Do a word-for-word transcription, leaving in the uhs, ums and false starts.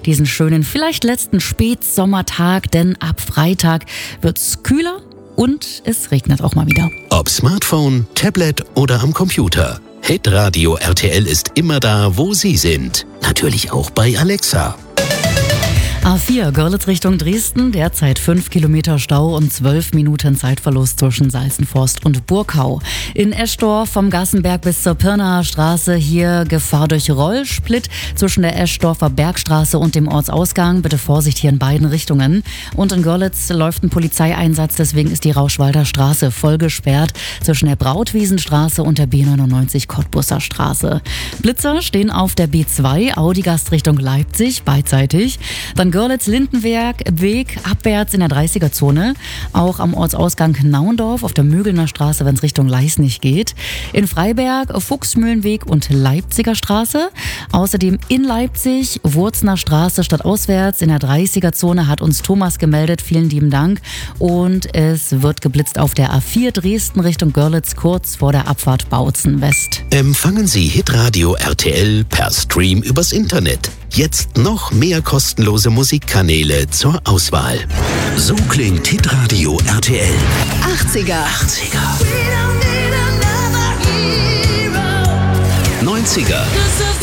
diesen schönen, vielleicht letzten Spätsommertag, denn ab Freitag wird's kühler und es regnet auch mal wieder. Ob Smartphone, Tablet oder am Computer. Hitradio R T L ist immer da, wo Sie sind. Natürlich auch bei Alexa. A vier, Görlitz Richtung Dresden, derzeit fünf Kilometer Stau und zwölf Minuten Zeitverlust zwischen Salzenforst und Burkau. In Eschdorf vom Gassenberg bis zur Pirnaer Straße hier Gefahr durch Rollsplit zwischen der Eschdorfer Bergstraße und dem Ortsausgang. Bitte Vorsicht hier in beiden Richtungen. Und in Görlitz läuft ein Polizeieinsatz, deswegen ist die Rauschwalder Straße voll gesperrt zwischen der Brautwiesenstraße und der B neunundneunzig Cottbusser Straße. Blitzer stehen auf der B zwei, Audigast Richtung Leipzig, beidseitig. Dann Görlitz-Lindenberg, Weg abwärts in der dreißiger-Zone. Auch am Ortsausgang Naundorf auf der Mögelner Straße, wenn es Richtung Leisnig geht. In Freiberg, Fuchsmühlenweg und Leipziger Straße. Außerdem in Leipzig, Wurzner Straße stadtauswärts in der dreißiger-Zone hat uns Thomas gemeldet. Vielen lieben Dank. Und es wird geblitzt auf der A vier Dresden Richtung Görlitz, kurz vor der Abfahrt Bautzen West. Empfangen Sie Hitradio R T L per Stream übers Internet. Jetzt noch mehr kostenlose Musikkanäle zur Auswahl. So klingt Hitradio R T L. achtziger. achtziger. neunziger.